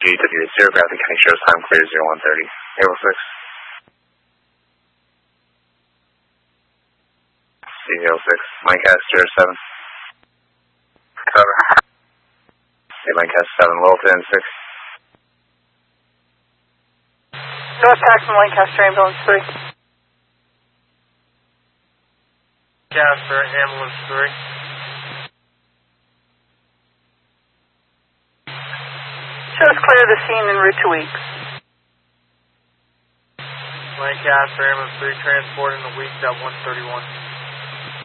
GW0, Graphic County shows time clear 0130. Able 6. C06. Lancaster 7. 7. Lancaster 7, Littleton 6. North Saxon, Lancaster, ambulance 3. Lancaster, ambulance 3. Shows clear the scene en route to Weeks. Lancaster, ambulance 3, transporting the Weeks at 131.